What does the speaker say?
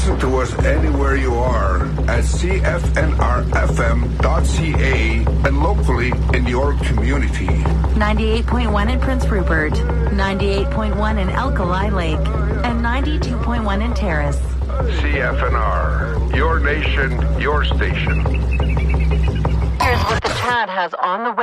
Listen to us anywhere you are at cfnrfm.ca and locally in your community. 98.1 in Prince Rupert, 98.1 in Alkali Lake, and 92.1 in Terrace. CFNR, your nation, your station. Here's what the cat has on the